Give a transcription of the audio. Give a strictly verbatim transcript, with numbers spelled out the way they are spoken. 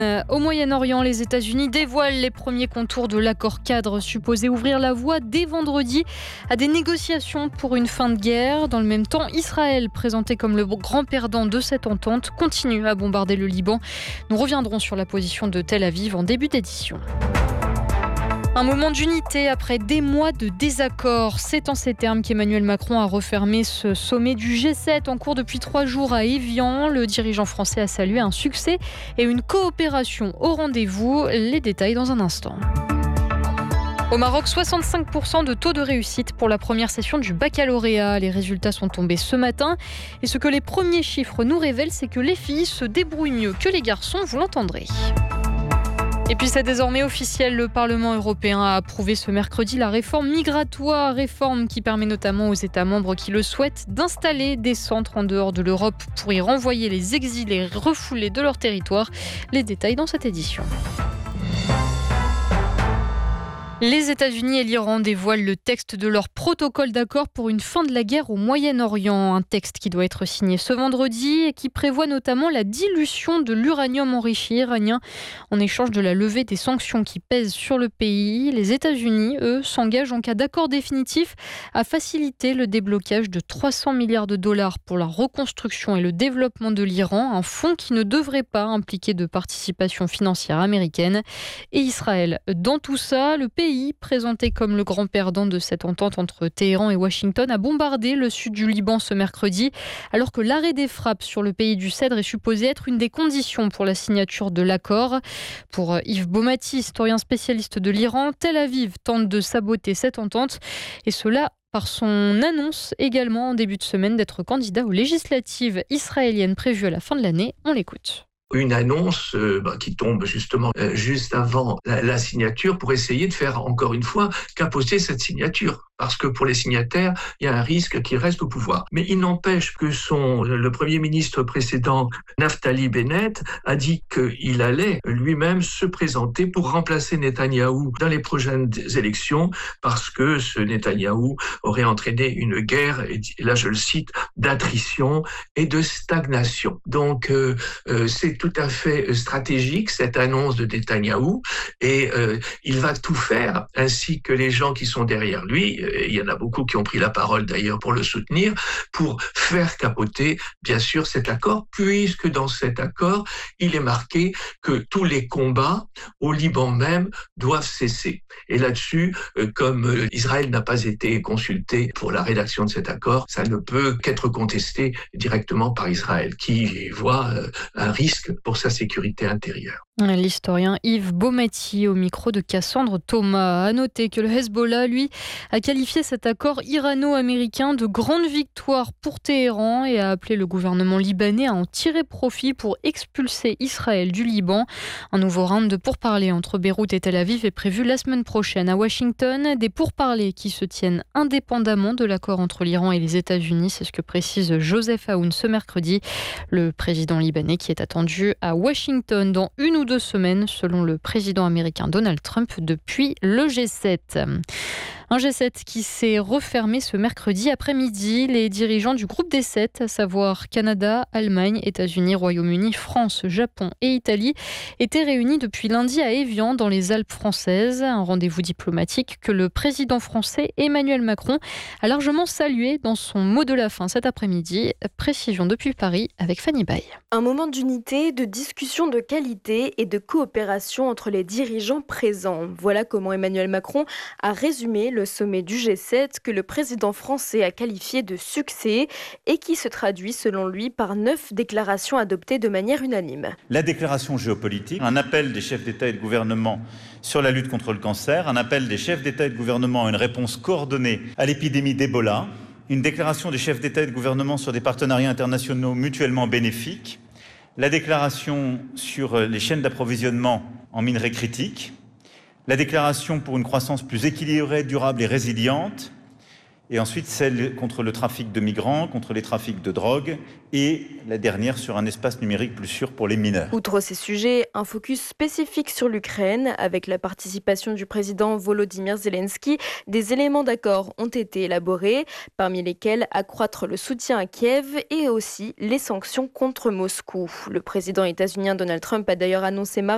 Euh, au Moyen-Orient, les États-Unis dévoilent les premiers contours de l'accord cadre supposé ouvrir la voie dès vendredi à des négociations pour une fin de guerre. Dans le même temps, Israël, présenté comme le grand perdant de cette entente, continue à bombarder le Liban. Nous reviendrons sur la position de Tel Aviv en début d'édition. Un moment d'unité après des mois de désaccords. C'est en ces termes qu'Emmanuel Macron a refermé ce sommet du G sept en cours depuis trois jours à Évian. Le dirigeant français a salué un succès et une coopération au rendez-vous. Les détails dans un instant. Au Maroc, soixante-cinq pour cent de taux de réussite pour la première session du baccalauréat. Les résultats sont tombés ce matin. Et ce que les premiers chiffres nous révèlent, c'est que les filles se débrouillent mieux que les garçons, vous l'entendrez. Et puis c'est désormais officiel, le Parlement européen a approuvé ce mercredi la réforme migratoire, réforme qui permet notamment aux États membres qui le souhaitent d'installer des centres en dehors de l'Europe pour y renvoyer les exilés refoulés de leur territoire. Les détails dans cette édition. Les États-Unis et l'Iran dévoilent le texte de leur protocole d'accord pour une fin de la guerre au Moyen-Orient. Un texte qui doit être signé ce vendredi et qui prévoit notamment la dilution de l'uranium enrichi iranien en échange de la levée des sanctions qui pèsent sur le pays. Les États-Unis, eux, s'engagent en cas d'accord définitif à faciliter le déblocage de trois cents milliards de dollars pour la reconstruction et le développement de l'Iran, un fonds qui ne devrait pas impliquer de participation financière américaine. Et Israël, dans tout ça, le pays présenté comme le grand perdant de cette entente entre Téhéran et Washington, a bombardé le sud du Liban ce mercredi, alors que l'arrêt des frappes sur le pays du Cèdre est supposé être une des conditions pour la signature de l'accord. Pour Yves Baumati, historien spécialiste de l'Iran, Tel Aviv tente de saboter cette entente, et cela par son annonce également en début de semaine d'être candidat aux législatives israéliennes prévues à la fin de l'année. On l'écoute. Une annonce euh, bah, qui tombe justement euh, juste avant la, la signature pour essayer de faire encore une fois capoter cette signature. Parce que pour les signataires, il y a un risque qu'ils restent au pouvoir. Mais il n'empêche que son, le Premier ministre précédent, Naftali Bennett, a dit qu'il allait lui-même se présenter pour remplacer Netanyahou dans les prochaines élections parce que ce Netanyahou aurait entraîné une guerre, et là je le cite, d'attrition et de stagnation. Donc euh, euh, c'est tout à fait stratégique cette annonce de Netanyahou et euh, il va tout faire, ainsi que les gens qui sont derrière lui. Il y en a beaucoup qui ont pris la parole d'ailleurs pour le soutenir, pour faire capoter bien sûr cet accord, puisque dans cet accord, il est marqué que tous les combats au Liban même doivent cesser. Et là-dessus, comme Israël n'a pas été consulté pour la rédaction de cet accord, ça ne peut qu'être contesté directement par Israël, qui voit un risque pour sa sécurité intérieure. L'historien Yves Baumati au micro de Cassandre Thomas. A noter que le Hezbollah, lui, a qualifié cet accord irano-américain de grande victoire pour Téhéran et a appelé le gouvernement libanais à en tirer profit pour expulser Israël du Liban. Un nouveau round de pourparlers entre Beyrouth et Tel Aviv est prévu la semaine prochaine à Washington. Des pourparlers qui se tiennent indépendamment de l'accord entre l'Iran et les États-Unis. C'est ce que précise Joseph Aoun ce mercredi. Le président libanais qui est attendu à Washington dans une ou deux semaines, selon le président américain Donald Trump, depuis le G sept. Un G sept qui s'est refermé ce mercredi après-midi. Les dirigeants du groupe des sept, à savoir Canada, Allemagne, États-Unis, Royaume-Uni, France, Japon et Italie, étaient réunis depuis lundi à Évian, dans les Alpes françaises. Un rendez-vous diplomatique que le président français Emmanuel Macron a largement salué dans son mot de la fin cet après-midi. Précision depuis Paris avec Fanny Baye. Un moment d'unité, de discussion de qualité et de coopération entre les dirigeants présents. Voilà comment Emmanuel Macron a résumé le sommet du G sept que le président français a qualifié de succès et qui se traduit selon lui par neuf déclarations adoptées de manière unanime. La déclaration géopolitique, un appel des chefs d'État et de gouvernement sur la lutte contre le cancer, un appel des chefs d'État et de gouvernement à une réponse coordonnée à l'épidémie d'Ebola, une déclaration des chefs d'État et de gouvernement sur des partenariats internationaux mutuellement bénéfiques, la déclaration sur les chaînes d'approvisionnement en minerais critiques, la déclaration pour une croissance plus équilibrée, durable et résiliente, et ensuite celle contre le trafic de migrants, contre les trafics de drogue, et la dernière sur un espace numérique plus sûr pour les mineurs. Outre ces sujets, un focus spécifique sur l'Ukraine, avec la participation du président Volodymyr Zelensky, des éléments d'accord ont été élaborés, parmi lesquels accroître le soutien à Kiev et aussi les sanctions contre Moscou. Le président états-unien Donald Trump a d'ailleurs annoncé mardi